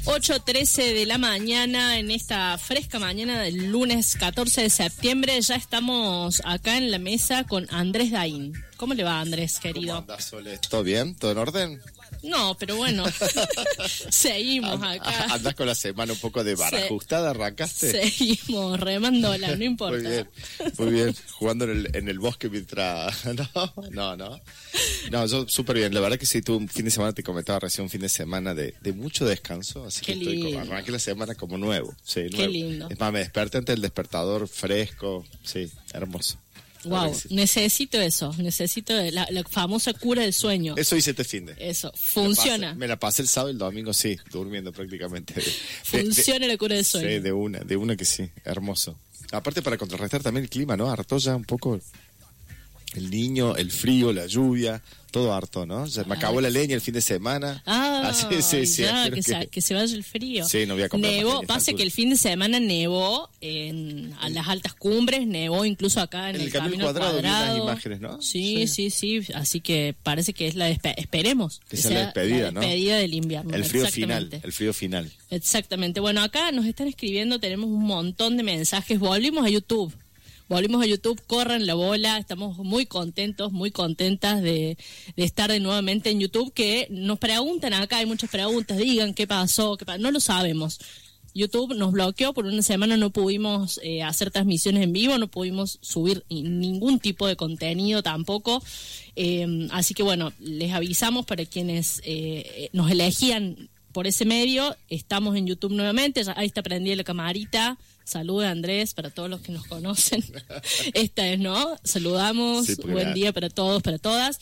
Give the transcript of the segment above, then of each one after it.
8:13 de la mañana, en esta fresca mañana del lunes 14 de septiembre, ya estamos acá en la mesa con Andrés Daín. ¿Cómo le va, Andrés, querido? ¿Cómo andás, Sole? ¿Todo bien? ¿Todo en orden? No, pero bueno, seguimos acá. ¿Andás con la semana un poco de barajustada? ¿Arrancaste? Seguimos remándola, no importa. Muy bien, jugando en el bosque mientras... No, yo súper bien. La verdad que sí, tuve un fin de semana, te comentaba recién, un fin de semana de mucho descanso, así Qué que lindo. arranqué la semana como nuevo. Sí, nuevo. Qué lindo. Es más, me desperté ante el despertador fresco, sí, hermoso. Wow, sí. necesito la famosa cura del sueño. Eso hice este fin de. Eso, funciona. Me la pasé el sábado y el domingo, sí, durmiendo prácticamente. Funciona la cura del sueño. Sí, de una que sí, hermoso. Aparte para contrarrestar también el clima, ¿no? Hartó ya un poco el niño, el frío, la lluvia, todo harto, ¿no? Ya me acabó la leña el fin de semana. Sí, ya, que se vaya el frío. Sí, no voy a comprar nevó, más leña, pasa que el fin de semana nevó a las altas cumbres, nevó incluso acá en el Camino Cuadrado. Vi las imágenes, ¿no? Sí, así que parece que es esperemos que sea la despedida, ¿no? La despedida del invierno. El frío final. Exactamente. Bueno, acá nos están escribiendo, tenemos un montón de mensajes. Volvimos a YouTube, corran la bola, estamos muy contentas de estar de nuevamente en YouTube, que nos preguntan acá, hay muchas preguntas, digan qué pasó, no lo sabemos. YouTube nos bloqueó por una semana, no pudimos hacer transmisiones en vivo, no pudimos subir ningún tipo de contenido tampoco, así que bueno, les avisamos para quienes nos elegían por ese medio, estamos en YouTube nuevamente, ahí está prendida la camarita. Saluda, Andrés, para todos los que nos conocen. Esta es, ¿no? Saludamos, sí, buen día para todos, para todas.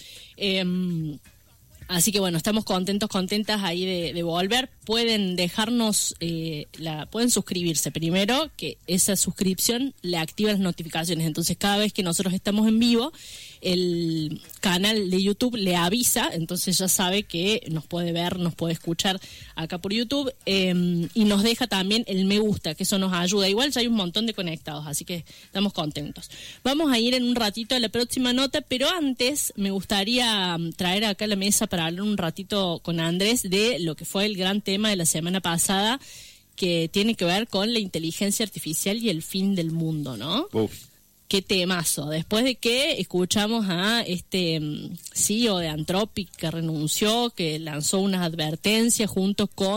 Así que bueno, estamos contentas ahí de volver. Pueden dejarnos, pueden suscribirse primero, que esa suscripción le activa las notificaciones. Entonces cada vez que nosotros estamos en vivo, el canal de YouTube le avisa, entonces ya sabe que nos puede ver, nos puede escuchar acá por YouTube, y nos deja también el me gusta, que eso nos ayuda. Igual ya hay un montón de conectados, así que estamos contentos. Vamos a ir en un ratito a la próxima nota, pero antes me gustaría traer acá a la mesa para hablar un ratito con Andrés de lo que fue el gran tema de la semana pasada, que tiene que ver con la inteligencia artificial y el fin del mundo, ¿no? Qué temazo. Después de que escuchamos a este CEO de Anthropic que renunció, que lanzó unas advertencias junto con